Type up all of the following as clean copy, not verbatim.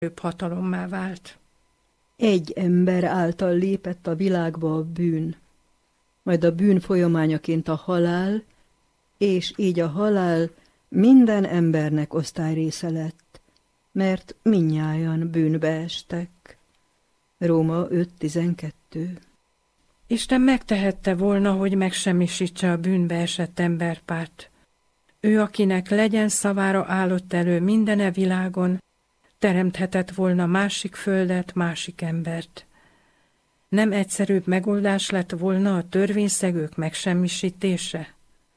hatalommá vált. Egy ember által lépett a világba a bűn, majd a bűn folyamányaként a halál, és így a halál minden embernek osztályrésze lett, mert mindnyájan bűnbe estek. Róma 5:12. Isten megtehette volna, hogy megsemmisítse a bűnbe esett emberpárt. Ő, akinek legyen szavára állott elő minden világon, teremthetett volna másik földet, másik embert. Nem egyszerűbb megoldás lett volna a törvényszegők megsemmisítése?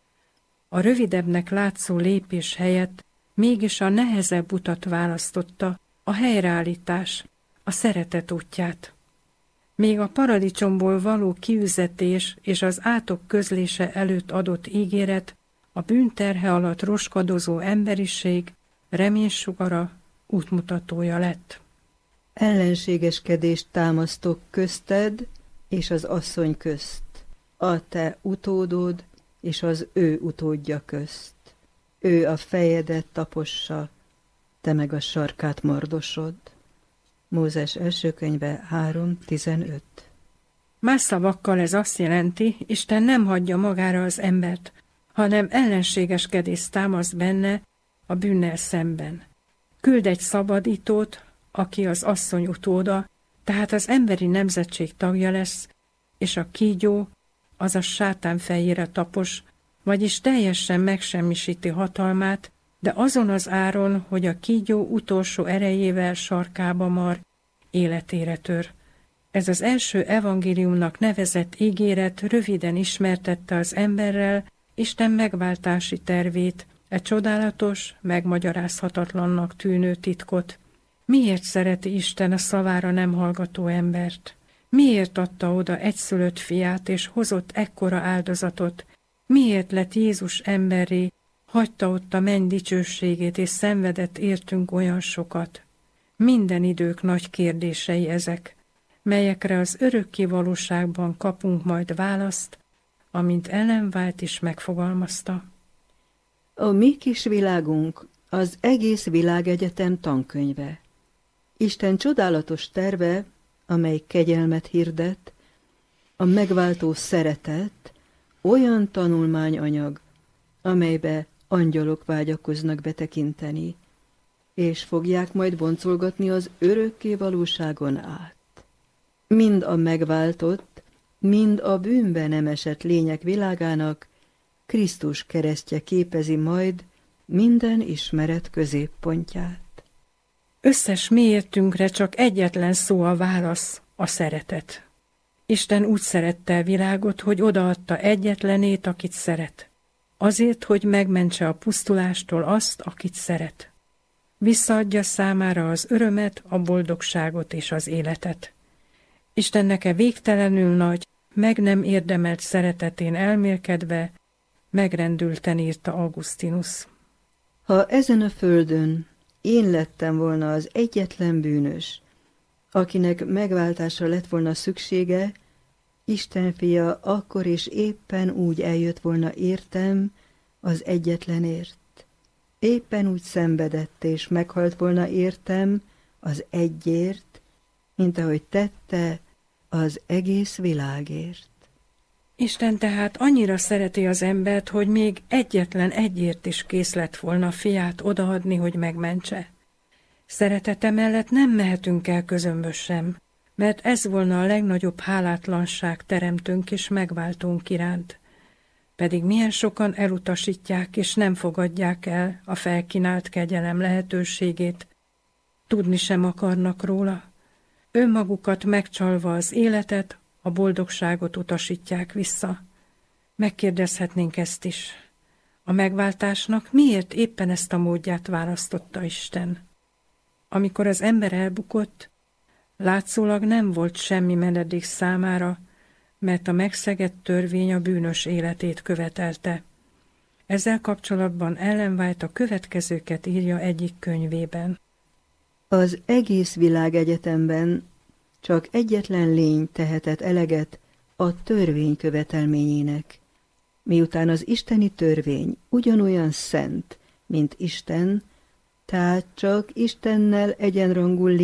A rövidebbnek látszó lépés helyett mégis a nehezebb utat választotta, a helyreállítás, a szeretet útját. Még a paradicsomból való kiüzetés és az átok közlése előtt adott ígéret a bűnterhe alatt roskadozó emberiség reménysugara, útmutatója lett. Ellenségeskedést támasztok közted és az asszony közt, a te utódod és az ő utódja közt. Ő a fejedet tapossa, te meg a sarkát mordosod. Mózes első könyve 3:15. Más szavakkal ez azt jelenti, Isten nem hagyja magára az embert, hanem ellenségeskedést támaszt benne a bűnnel szemben. Küld egy szabadítót, aki az asszony utóda, tehát az emberi nemzetség tagja lesz, és a kígyó, azaz sátán fejére tapos, vagyis teljesen megsemmisíti hatalmát, de azon az áron, hogy a kígyó utolsó erejével sarkába mar, életére tör. Ez az első evangéliumnak nevezett ígéret röviden ismertette az emberrel Isten megváltási tervét, e csodálatos, megmagyarázhatatlannak tűnő titkot. Miért szereti Isten a szavára nem hallgató embert? Miért adta oda egyszülött fiát és hozott ekkora áldozatot? Miért lett Jézus emberré, hagyta ott a menny dicsőségét és szenvedett értünk olyan sokat? Minden idők nagy kérdései ezek, melyekre az örökké valóságban kapunk majd választ, amint Ellen White is megfogalmazta. A mi kis világunk az egész világegyetem tankönyve. Isten csodálatos terve, amely kegyelmet hirdet, a megváltó szeretet, olyan tanulmányanyag, amelybe angyalok vágyakoznak betekinteni, és fogják majd boncolgatni az örökké valóságon át. Mind a megváltott, mind a bűnbe nem esett lények világának Krisztus keresztje képezi majd minden ismeret középpontját. Összes miértünkre csak egyetlen szó a válasz, a szeretet. Isten úgy szerette a világot, hogy odaadta egyetlenét, akit szeret. Azért, hogy megmentse a pusztulástól azt, akit szeret. Visszaadja számára az örömet, a boldogságot és az életet. Istennek végtelenül nagy, meg nem érdemelt szeretetén elmélkedve, megrendülten írta Augustinus. Ha ezen a földön én lettem volna az egyetlen bűnös, akinek megváltásra lett volna szüksége, Isten fia akkor is éppen úgy eljött volna értem az egyetlenért. Éppen úgy szenvedett és meghalt volna értem az egyért, mint ahogy tette az egész világért. Isten tehát annyira szereti az embert, hogy még egyetlen egyért is kész lett volna a fiát odaadni, hogy megmentse. Szeretete mellett nem mehetünk el közömbösen, mert ez volna a legnagyobb hálátlanság teremtőnk és megváltónk iránt. Pedig milyen sokan elutasítják és nem fogadják el a felkínált kegyelem lehetőségét, tudni sem akarnak róla. Önmagukat megcsalva az életet, a boldogságot utasítják vissza. Megkérdezhetnénk ezt is. A megváltásnak miért éppen ezt a módját választotta Isten? Amikor az ember elbukott, látszólag nem volt semmi menedék számára, mert a megszegett törvény a bűnös életét követelte. Ezzel kapcsolatban Ellen White a következőket írja egyik könyvében. Az egész világegyetemben csak egyetlen lény tehetett eleget a törvény követelményének, miután az isteni törvény ugyanolyan szent, mint Isten, Tehát csak Istennel egyenrangú